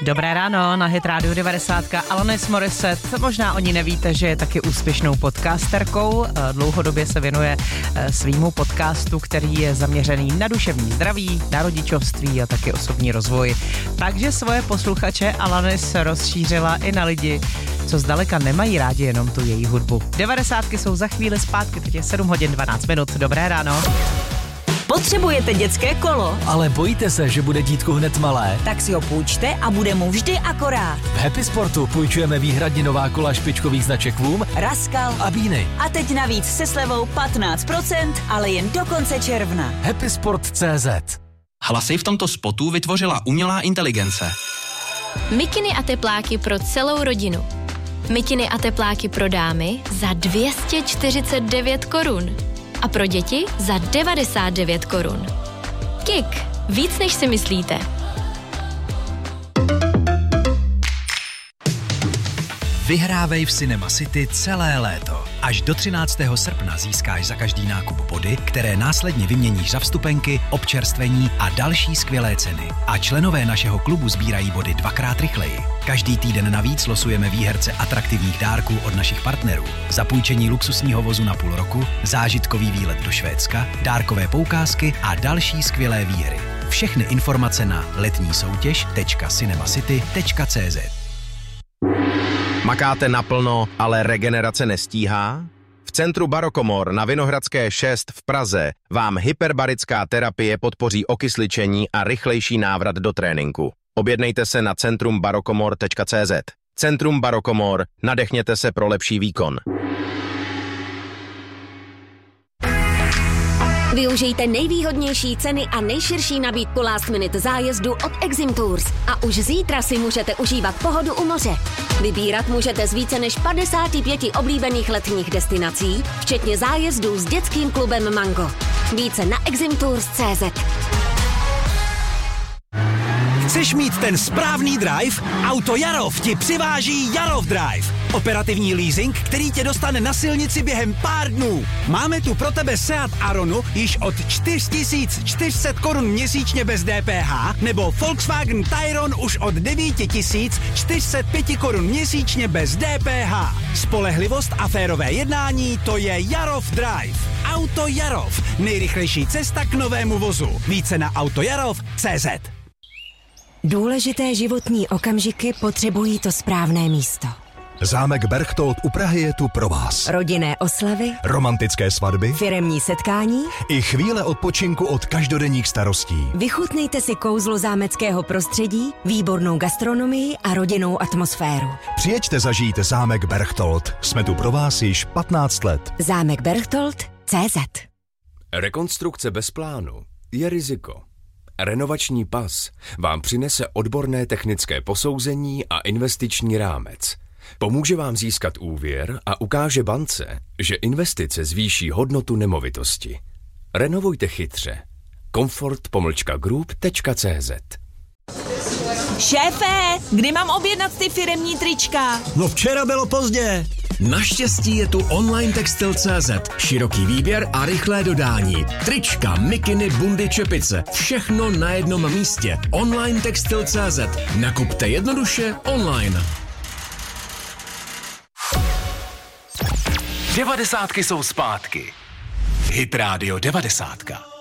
Dobré ráno, na Hit Radio 90. Alanis Morissette. Možná o ní nevíte, že je taky úspěšnou podcasterkou. Dlouhodobě se věnuje svýmu podcastu, který je zaměřený na duševní zdraví, na rodičovství a taky osobní rozvoj. Takže svoje posluchače Alanis rozšířila i na lidi, co zdaleka nemají rádi jenom tu její hudbu. 90. jsou za chvíli zpátky, teď je 7 hodin 12 minut. Dobré ráno. Potřebujete dětské kolo? Ale bojíte se, že bude dítku hned malé? Tak si ho půjčte a bude mu vždy akorát. V Happy Sportu půjčujeme výhradně nová kola špičkových značek Voom, Raskal a Bíny. A teď navíc se slevou 15%, ale jen do konce června. Happysport.cz. Hlasy v tomto spotu vytvořila umělá inteligence. Mikiny a tepláky pro celou rodinu. Mikiny a tepláky pro dámy za 249 korun. A pro děti za 99 korun. Kik, víc než si myslíte. Vyhrávej v Cinema City celé léto. Až do 13. srpna získáš za každý nákup body, které následně vyměníš za vstupenky, občerstvení a další skvělé ceny. A členové našeho klubu sbírají body 2x rychleji. Každý týden navíc losujeme výherce atraktivních dárků od našich partnerů. Zapůjčení luxusního vozu na půl roku, zážitkový výlet do Švédska, dárkové poukázky a další skvělé výhry. Všechny informace na letnísoutěž.cinemacity.cz. Makáte naplno, ale regenerace nestíhá? V centru Barokomor na Vinohradské 6 v Praze vám hyperbarická terapie podpoří okysličení a rychlejší návrat do tréninku. Objednejte se na centrumbarokomor.cz. Centrum Barokomor, nadechněte se pro lepší výkon. Využijte nejvýhodnější ceny a nejširší nabídku last minute zájezdu od Exim Tours a už zítra si můžete užívat pohodu u moře. Vybírat můžete z více než 55 oblíbených letních destinací, včetně zájezdů s dětským klubem Mango. Více na eximtours.cz. Chceš mít ten správný drive? Auto Jarov ti přiváží Jarov Drive. Operativní leasing, který tě dostane na silnici během pár dnů. Máme tu pro tebe Seat Aronu již od 4400 korun měsíčně bez DPH nebo Volkswagen Tayron už od 9405 korun měsíčně bez DPH. Spolehlivost a férové jednání, to je Jarov Drive. Auto Jarov. Nejrychlejší cesta k novému vozu. Více na autojarov.cz. Důležité životní okamžiky potřebují to správné místo. Zámek Berchtold u Prahy je tu pro vás. Rodinné oslavy, romantické svatby, firemní setkání i chvíle odpočinku od každodenních starostí. Vychutnejte si kouzlo zámeckého prostředí, výbornou gastronomii a rodinnou atmosféru. Přijeďte zažít zámek Berchtold. Jsme tu pro vás již 15 let. Zámek Berchtold.cz. Rekonstrukce bez plánu je riziko. Renovační pas vám přinese odborné technické posouzení a investiční rámec. Pomůže vám získat úvěr a ukáže bance, že investice zvýší hodnotu nemovitosti. Renovujte chytře. Comfort-group.cz. Šéfe, kdy mám objednat ty firemní trička? No včera bylo pozdě. Naštěstí je tu online textil.cz. Široký výběr a rychlé dodání. Trička, mikiny, bundy, čepice. Všechno na jednom místě. Online textil.cz. Nakupte jednoduše online. 90 jsou zpátky. Hit Radio 90.